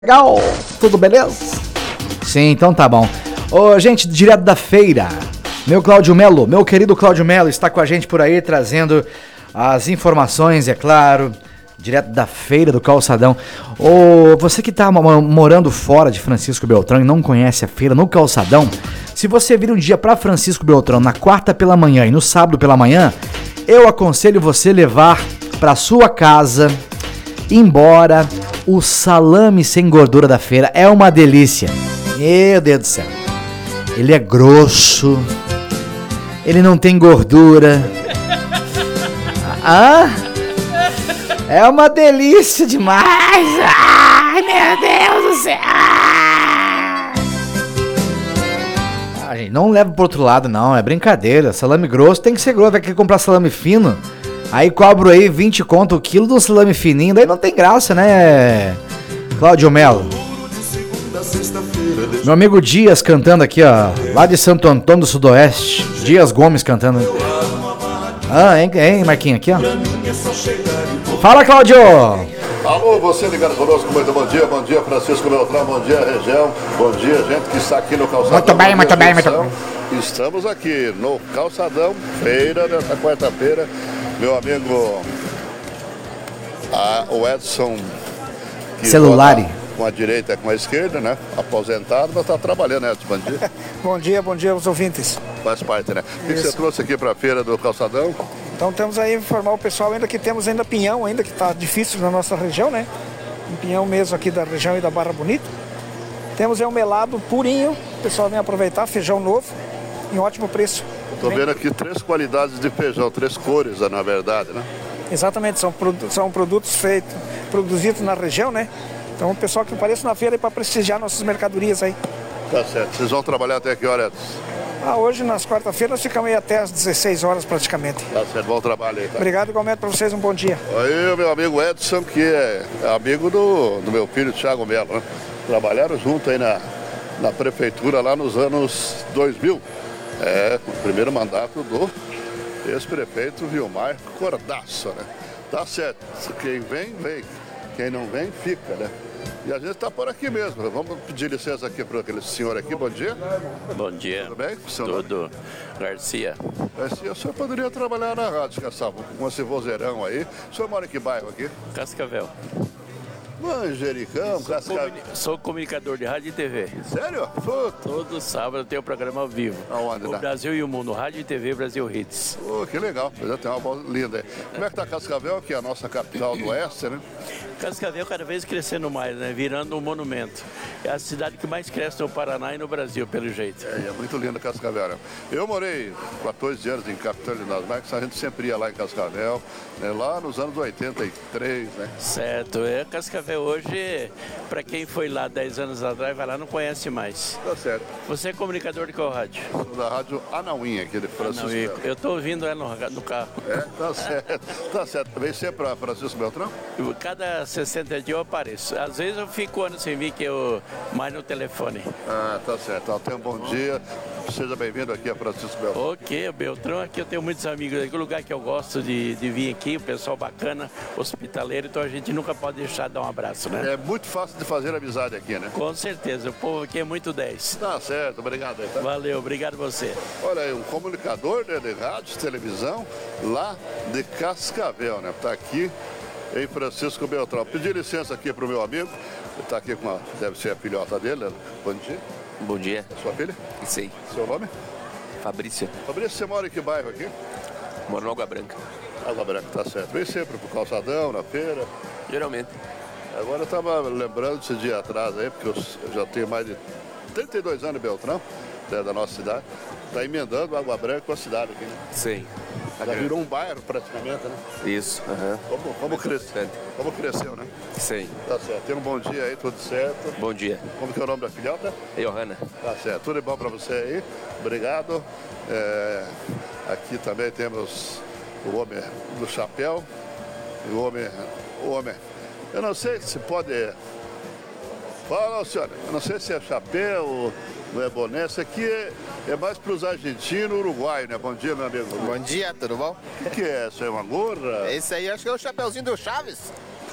Legal, tudo beleza? Sim, então tá bom. Ô, gente, direto da feira, meu Cláudio Melo, meu querido Cláudio Melo está com a gente por aí, trazendo as informações, é claro, direto da feira do Calçadão. Ô, você que tá morando fora de Francisco Beltrão e não conhece a feira no Calçadão, se você vir um dia pra Francisco Beltrão na quarta pela manhã e no sábado pela manhã, eu aconselho você levar pra sua casa, embora o salame sem gordura da feira é uma delícia. Meu Deus do céu. Ele é grosso. Ele não tem gordura. É uma delícia demais. Ai, meu Deus do céu. Gente, não leva pro outro lado, não. É brincadeira. Salame grosso tem que ser grosso. Vai querer comprar salame fino? Aí cobro aí 20 conto o quilo do salame fininho, daí não tem graça, né, Cláudio Melo? Meu amigo Dias cantando aqui, ó, lá de Santo Antônio do Sudoeste. Dias Gomes cantando. Hein, Marquinhos, aqui, ó. Fala, Cláudio! Alô, você ligado conosco, muito bom dia Francisco Beltrão, bom dia região, bom dia gente que está aqui no Calçadão. Muito bem, muito bem, muito bem. Estamos aqui no Calçadão, feira dessa quarta-feira. Meu amigo o Edson Celulari com a direita e com a esquerda, né? Aposentado, mas está trabalhando, né, Edson? Bom dia aos ouvintes. Faz parte, né? O que você trouxe aqui para a feira do Calçadão? Então temos aí informar o pessoal ainda que temos ainda pinhão, ainda que está difícil na nossa região, né? Um pinhão mesmo aqui da região e da Barra Bonita. Temos aí um melado purinho, o pessoal vem aproveitar, feijão novo, em ótimo preço. Estou vendo aqui 3 qualidades de feijão, 3 cores, na verdade, né? Exatamente, são produtos produzidos na região, né? Então o pessoal que aparece na feira para prestigiar nossas mercadorias aí. Tá certo. Vocês vão trabalhar até que hora? Hoje, nas quarta-feiras, nós ficamos aí até às 16 horas praticamente. Tá certo, bom trabalho aí, tá? Obrigado igualmente para vocês, um bom dia. Aí o meu amigo Edson, que é amigo do meu filho Thiago Melo, né? Trabalharam junto aí na prefeitura lá nos anos 2000. O primeiro mandato do ex-prefeito Vilmar Cordaço, né? Tá certo, quem vem, vem. Quem não vem, fica, né? E a gente tá por aqui mesmo. Vamos pedir licença aqui para aquele senhor aqui, bom dia. Bom dia. Tudo bem? Tudo. Garcia. Garcia, o senhor poderia trabalhar na rádio, com esse vozeirão aí. O senhor mora em que bairro aqui? Cascavel. Manjericão, Cascavel. Sou comunicador de rádio e TV. Sério? Todo sábado eu tenho um programa ao vivo. Aonde, o né? Brasil e o Mundo, Rádio e TV Brasil Hits. Que legal. Já tem uma voz linda aí. Como é que tá Cascavel, que é a nossa capital do oeste, né? Cascavel cada vez crescendo mais, né? Virando um monumento. É a cidade que mais cresce no Paraná e no Brasil, pelo jeito. É muito linda Cascavel, né? Eu morei 14 anos em Capitão de Nas Marques, a gente sempre ia lá em Cascavel, né? Lá nos anos 83, né? Certo. Cascavel hoje, para quem foi lá 10 anos atrás, vai lá, não conhece mais. Tá certo. Você é comunicador de qual rádio? Da rádio Anauinha, aqui de Francisco Beltrão. Eu tô ouvindo ela no carro. Tá certo. Tá certo. Vem sempre para Francisco Beltrão? Cada 60 dias eu apareço. Às vezes eu fico anos sem vir, que eu mais no telefone. Tá certo. Tenha um bom dia. Seja bem-vindo aqui a Francisco Beltrão. Ok, Beltrão, aqui eu tenho muitos amigos aqui. O lugar que eu gosto de vir aqui, o pessoal bacana, hospitaleiro, então a gente nunca pode deixar de dar um abraço, né? É muito fácil de fazer amizade aqui, né? Com certeza, o povo aqui é muito 10. Tá certo, obrigado aí, tá? Valeu, obrigado você. Olha aí, um comunicador, né, de rádio, televisão, lá de Cascavel, né? Tá aqui em Francisco Beltrão. Pedi licença aqui pro meu amigo, ele tá aqui com deve ser a filhota dele, né? Bom dia. Bom dia. Sua filha? Sei. Seu nome? Fabrício. Fabrício, você mora em que bairro aqui? Moro no Água Branca. Água Branca, tá certo. Vem sempre pro calçadão, na feira. Geralmente. Agora eu tava lembrando desse dia atrás aí, porque eu já tenho mais de 32 anos em Beltrão, né, da nossa cidade. Tá emendando Água Branca com a cidade aqui, né? Sei. Já virou um bairro praticamente, né? Isso. Como cresceu, né? Sei. Tá certo. Tenha um bom dia aí, tudo certo. Bom dia. Como que é o nome da filhota? Johanna. Tá certo. Tudo de bom pra você aí. Obrigado. Aqui também temos o homem do chapéu. E o homem. Eu não sei se pode... Fala, senhora. Eu não sei se é chapéu, não é boné. Isso aqui é mais para os argentinos e uruguaios, né? Bom dia, meu amigo. Bom dia, tudo bom? O que é? Isso é uma gorra? Esse aí acho que é o chapeuzinho do Chaves.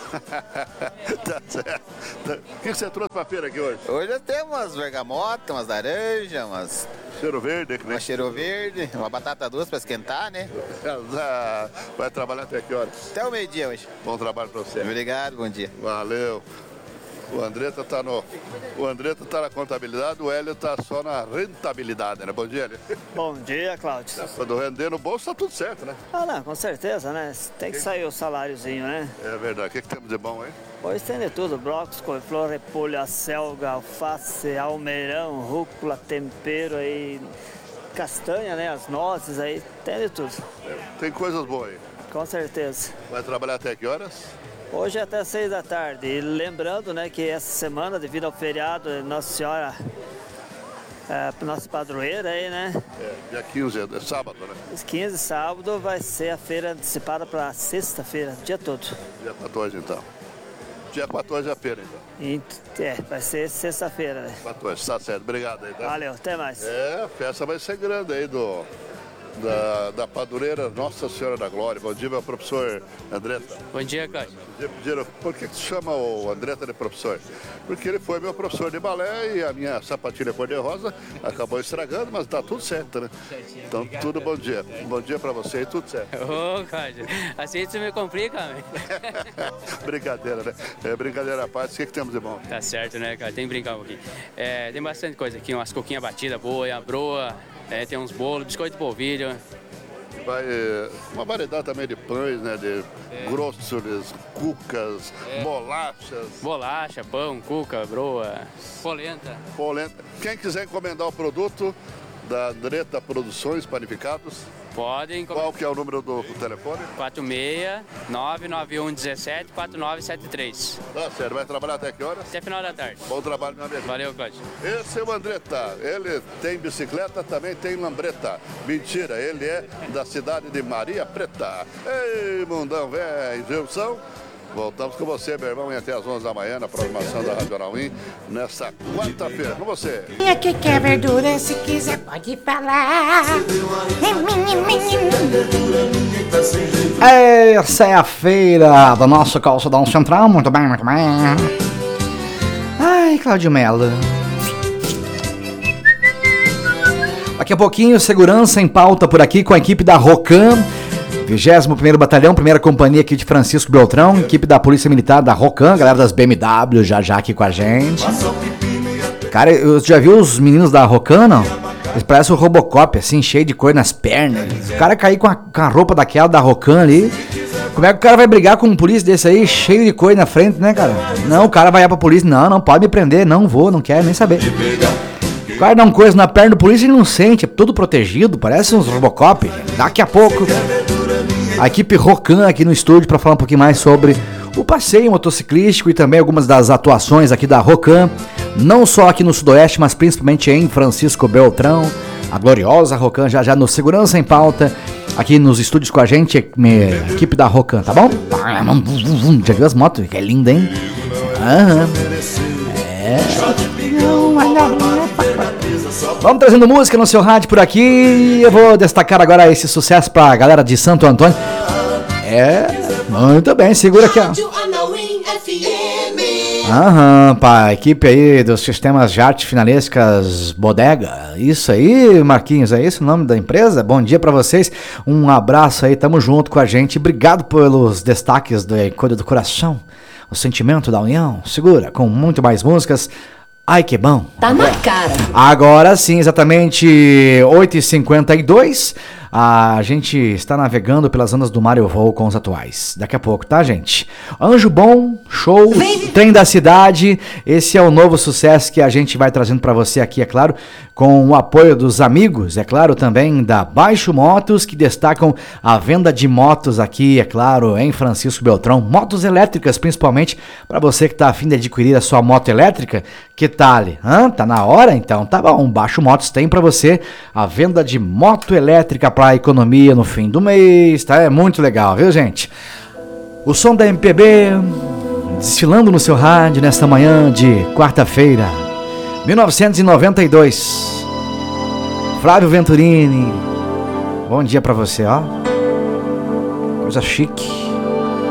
Tá certo. O que você trouxe pra feira aqui hoje? Hoje temos umas bergamotas, umas laranjas, umas... Cheiro verde, né? Uma cheiro verde, uma batata doce pra esquentar, né? Vai trabalhar até que horas? Até o meio-dia hoje. Bom trabalho pra você. Obrigado, bom dia. Valeu. O Andretta tá na contabilidade, o Hélio tá só na rentabilidade, né? Bom dia, Hélio. Bom dia, Cláudio. Quando render no bolso tá tudo certo, né? Ah, não, com certeza, né? Tem que sair o saláriozinho, né? É verdade. O que temos de bom aí? Hoje tem de tudo: brócolis, couve-flor, repolho, acelga, alface, almeirão, rúcula, tempero aí, castanha, né? As nozes aí, tem de tudo. Tem coisas boas aí. Com certeza. Vai trabalhar até que horas? Hoje é até 6 da tarde. E lembrando, né, que essa semana, devido ao feriado, Nossa Senhora, nossa padroeira aí, né? Dia 15, é sábado, né? 15 sábado vai ser a feira antecipada para sexta-feira, o dia todo. Dia 14, então. Dia 14 é a feira, então. Vai ser sexta-feira, né? 14, tá certo. Obrigado aí, tá? Valeu, até mais. A festa vai ser grande aí da padroeira Nossa Senhora da Glória. Bom dia, meu professor Andretta. Bom dia, Cláudio. Por que se chama o Andretta de professor? Porque ele foi meu professor de balé e a minha sapatilha cor-de-rosa acabou estragando, mas tá tudo certo, né? Então, tudo bom dia. Bom dia pra você e tudo certo. Ô, Cláudio, assim você me complica, né? Brincadeira, né? Brincadeira à parte, o que temos de bom? Tá certo, né, cara? Tem que brincar um pouquinho. Tem bastante coisa aqui, umas coquinhas batidas boas, a broa, tem uns bolos, biscoito de polvilho. Uma variedade também de pães, né? De grossos, cucas, bolachas. Bolacha, pão, cuca, broa, polenta. Quem quiser encomendar o produto da Andretta Produções Panificados, podem encomendar. Qual que é o número do telefone? 46-99117-4973. Tá certo, vai trabalhar até que horas? Até final da tarde. Bom trabalho, meu amigo. Valeu, Cláudio. Esse é o Andretta, ele tem bicicleta, também tem lambreta. Mentira, ele é da cidade de Maria Preta. Ei, mundão, velho, Gilson. Voltamos com você, meu irmão, e até às 11 da manhã na programação da Rádio Arauim, nessa quarta-feira. Com você. E aqui quer verdura, se quiser pode falar. Essa é a feira do nosso calçadão central. Muito bem, muito bem. Ai, Cláudio Mello. Daqui a pouquinho, segurança em pauta por aqui com a equipe da Rocan. 21º Batalhão, primeira companhia aqui de Francisco Beltrão, equipe da Polícia Militar da Rocan, galera das BMW já aqui com a gente. Cara, eu já viu os meninos da Rocan, não? Eles parecem o Robocop, assim, cheio de cor nas pernas. O cara cair com a roupa daquela da Rocan ali, como é que o cara vai brigar com um polícia desse aí, cheio de cor na frente, né, cara? Não, o cara vai ir pra polícia, não pode me prender, não vou, não quero nem saber. O cara dá uma coisa na perna do polícia e não sente, é todo protegido, parece uns Robocop. Daqui a pouco, a equipe Rocan aqui no estúdio para falar um pouquinho mais sobre o passeio motociclístico e também algumas das atuações aqui da Rocan, não só aqui no Sudoeste, mas principalmente em Francisco Beltrão, a gloriosa Rocan, já no Segurança em Pauta, aqui nos estúdios com a gente, a equipe da Rocan, tá bom? Já viu as motos? Que é linda, hein? Vamos trazendo música no seu rádio por aqui. Eu vou destacar agora esse sucesso pra galera de Santo Antônio. Muito bem, segura aqui, ó. Pá, equipe aí dos sistemas de arte finalescas Bodega. Isso aí, Marquinhos, é esse o nome da empresa? Bom dia pra vocês, um abraço aí, tamo junto com a gente. Obrigado pelos destaques do Coisa do Coração, o sentimento da união. Segura, com muito mais músicas. Ai, que bom. Tá na cara. Agora sim, exatamente 8h52. A gente está navegando pelas ondas do mar e eu vou com os atuais. Daqui a pouco, tá, gente? Anjo Bom, show, Trem da Cidade. Esse é o novo sucesso que a gente vai trazendo para você aqui, é claro, com o apoio dos amigos, é claro, também da Baixo Motos, que destacam a venda de motos aqui, é claro, em Francisco Beltrão. Motos elétricas, principalmente, para você que está a fim de adquirir a sua moto elétrica. Que tal? Tá na hora? Então tá bom. Baixo Motos tem para você a venda de moto elétrica para a economia no fim do mês, tá? É muito legal, viu, gente? O som da MPB desfilando no seu rádio nesta manhã de quarta-feira, 1992. Flávio Venturini, bom dia pra você, ó. Coisa chique.